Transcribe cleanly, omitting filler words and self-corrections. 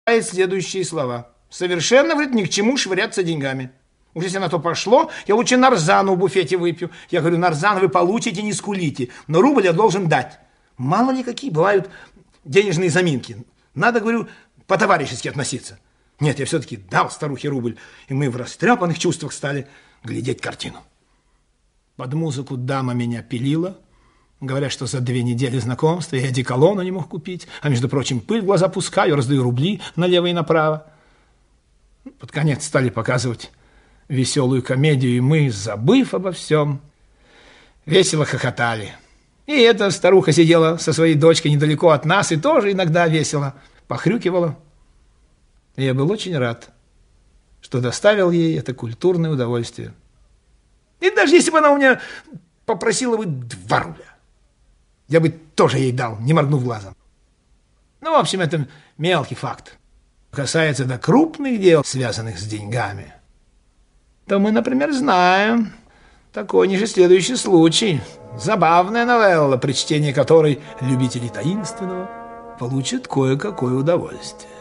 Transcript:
следующие слова. Совершенно, говорит, ни к чему швыряться деньгами. Уж если на то пошло, я лучше нарзану в буфете выпью. Я говорю, нарзан вы получите, не скулите, но рубль я должен дать. Мало ли какие бывают денежные заминки. Надо, говорю, по-товарищески относиться. Нет, я все-таки дал старухе рубль, и мы в растрепанных чувствах стали глядеть картину. Под музыку дама меня пилила, говоря, что за 2 недели знакомства я одеколону не мог купить, а, между прочим, пыль в глаза пускаю, раздаю рубли налево и направо. Под конец стали показывать веселую комедию, и мы, забыв обо всем, весело хохотали. И эта старуха сидела со своей дочкой недалеко от нас и тоже иногда весело похрюкивала. И я был очень рад, что доставил ей это культурное удовольствие. И даже если бы она у меня попросила бы 2 рубля, я бы тоже ей дал, не моргнув глазом. Ну, в общем, это мелкий факт. Касается до крупных дел, связанных с деньгами, то мы, например, знаем такой ниже следующий случай. Забавная новелла, при чтении которой любители таинственного получат кое-какое удовольствие.